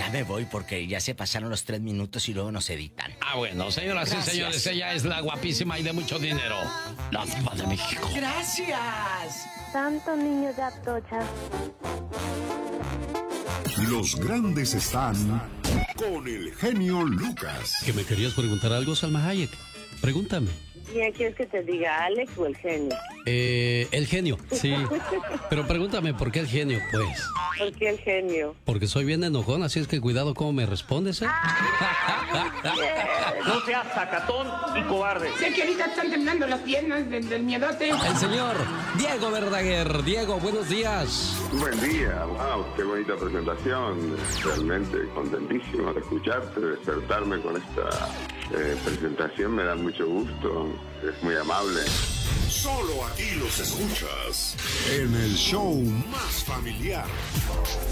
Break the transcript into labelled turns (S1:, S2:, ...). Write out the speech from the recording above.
S1: Ya me voy porque ya se pasaron los 3 minutos y luego nos editan.
S2: Bueno, señoras y señores, ella es la guapísima y de mucho dinero, la diva de México.
S1: ¡Gracias!
S3: Santo niño de Atocha.
S4: Los grandes están con el genio Lucas.
S2: ¿Que me querías preguntar algo, Salma Hayek? Pregúntame.
S3: ¿Quién quieres que te diga, Alex o el genio?
S2: El genio, sí. Pero pregúntame, ¿por qué el genio, pues?
S3: ¿Por qué el genio?
S2: Porque soy bien enojón, así es que cuidado cómo me respondes, ¿eh?
S5: No seas sacatón y cobarde.
S6: Sé que ahorita están temblando las piernas del miedote.
S2: El señor Diego Verdaguer. Diego, buenos días.
S7: Buen día, wow, qué bonita presentación, realmente contentísimo de escucharte, de despertarme con esta presentación, me da mucho gusto, es muy amable.
S4: Solo aquí los escuchas en el show más familiar.